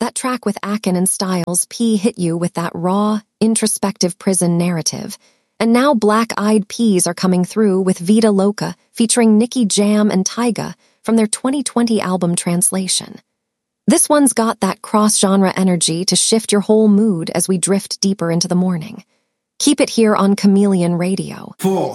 That track with Akin and Styles, P hit you with that raw, introspective prison narrative. And now Black Eyed Peas are coming through with Vida Loca featuring Nicky Jam and Tyga from their 2020 album Translation. This one's got that cross-genre energy to shift your whole mood as we drift deeper into the morning. Keep it here on Chameleon Radio. 4,